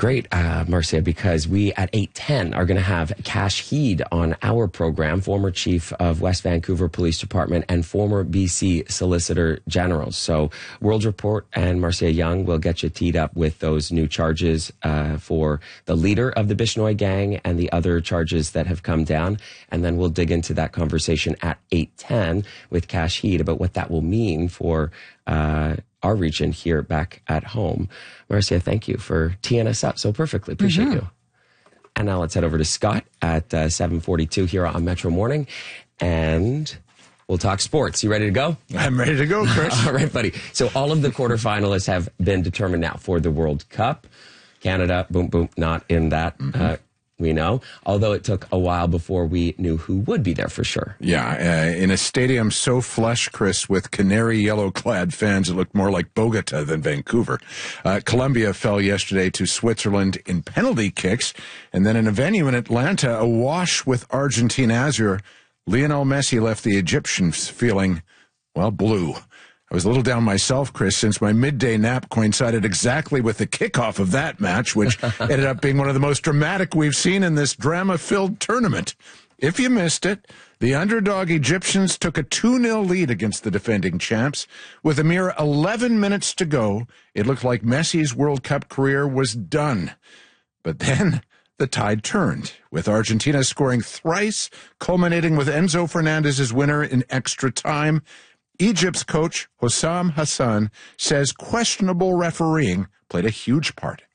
great, Marcia, because we at 8:10 are going to have Cash Heed on our program, former chief of West Vancouver Police Department and former BC Solicitor General. So World Report and Marcia Young will get you teed up with those new charges for the leader of the Bishnoi gang and the other charges that have come down. And then we'll dig into that conversation at 8:10 with Cash Heed about what that will mean for our region here back at home. Marcia, thank you for teeing us up so perfectly. Appreciate you. And now let's head over to Scott at 7:42 here on Metro Morning, and we'll talk sports. You ready to go? I'm ready to go, Chris. All right, buddy. So all of the quarterfinalists have been determined now for the World Cup. Canada, boom, boom, not in that. We know, although it took a while before we knew who would be there for sure. Yeah, in a stadium so flush, Chris, with canary yellow-clad fans, it looked more like Bogota than Vancouver. Colombia fell yesterday to Switzerland in penalty kicks, and then in a venue in Atlanta, awash with Argentine azure, Lionel Messi left the Egyptians feeling, well, blue. I was a little down myself, Chris, since my midday nap coincided exactly with the kickoff of that match, which ended up being one of the most dramatic we've seen in this drama-filled tournament. If you missed it, the underdog Egyptians took a 2-0 lead against the defending champs. With a mere 11 minutes to go, it looked like Messi's World Cup career was done. But then the tide turned, with Argentina scoring thrice, culminating with Enzo Fernandez's winner in extra time. Egypt's coach, Hossam Hassan, says questionable refereeing played a huge part.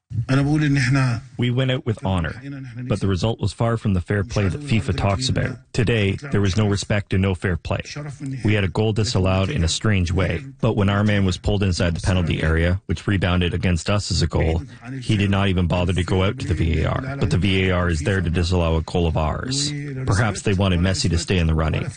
We went out with honor, but the result was far from the fair play that FIFA talks about. Today, there was no respect and no fair play. We had a goal disallowed in a strange way, but when our man was pulled inside the penalty area, which rebounded against us as a goal, he did not even bother to go out to the VAR. But the VAR is there to disallow a goal of ours. Perhaps they wanted Messi to stay in the running.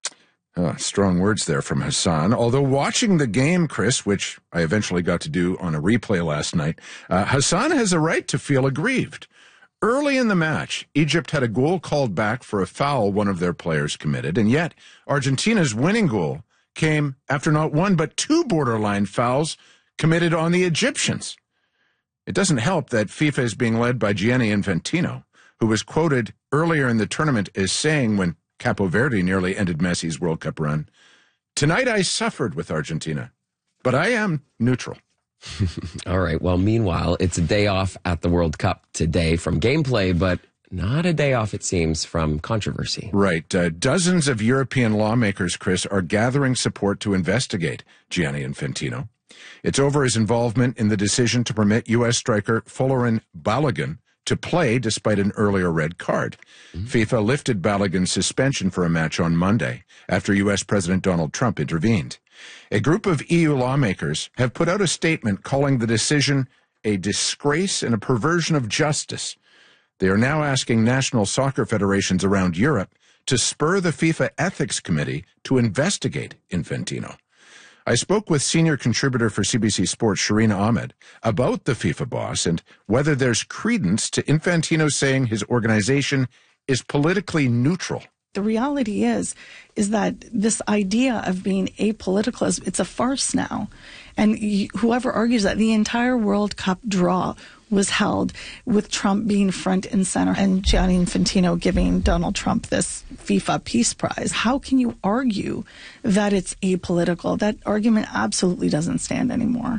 Strong words there from Hassan. Although watching the game, Chris, which I eventually got to do on a replay last night, Hassan has a right to feel aggrieved. Early in the match, Egypt had a goal called back for a foul one of their players committed, and yet Argentina's winning goal came after not one but two borderline fouls committed on the Egyptians. It doesn't help that FIFA is being led by Gianni Infantino, who was quoted earlier in the tournament as saying when Capo Verde nearly ended Messi's World Cup run, "Tonight I suffered with Argentina, but I am neutral." All right. Well, meanwhile, it's a day off at the World Cup today from gameplay, but not a day off, it seems, from controversy. Right. Dozens of European lawmakers, Chris, are gathering support to investigate Gianni Infantino. It's over his involvement in the decision to permit U.S. striker Folarin Balogun to play despite an earlier red card. FIFA lifted Balogun's suspension for a match on Monday after U.S. President Donald Trump intervened. A group of EU lawmakers have put out a statement calling the decision a disgrace and a perversion of justice. They are now asking national soccer federations around Europe to spur the FIFA Ethics Committee to investigate Infantino. I spoke with senior contributor for CBC Sports, Shireen Ahmed, about the FIFA boss and whether there's credence to Infantino saying his organization is politically neutral. The reality is that this idea of being apolitical, it's a farce now. And whoever argues that the entire World Cup draw was held with Trump being front and center and Gianni Infantino giving Donald Trump this FIFA Peace Prize. How can you argue that it's apolitical? That argument absolutely doesn't stand anymore.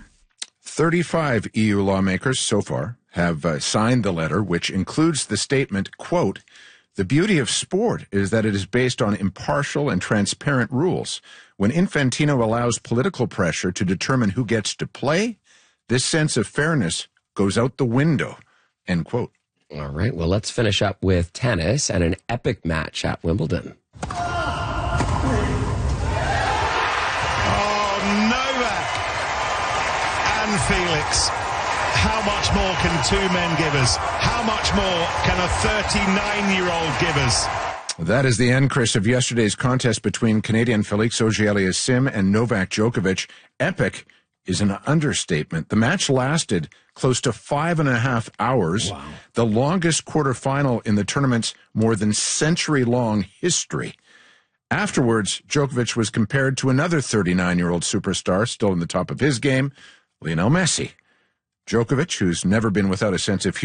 35 EU lawmakers so far have signed the letter, which includes the statement, quote, "The beauty of sport is that it is based on impartial and transparent rules. When Infantino allows political pressure to determine who gets to play, this sense of fairness goes out the window," end quote. All right. Well, let's finish up with tennis and an epic match at Wimbledon. Oh, Novak and Felix. How much more can two men give us? How much more can a 39-year-old give us? That is the end, Chris, of yesterday's contest between Canadian Felix Auger-Aliassime and Novak Djokovic. Epic is an understatement. The match lasted close to 5.5 hours, wow. The longest quarterfinal in the tournament's more than century-long history. Afterwards, Djokovic was compared to another 39-year-old superstar still in the top of his game, Lionel Messi. Djokovic, who's never been without a sense of humor,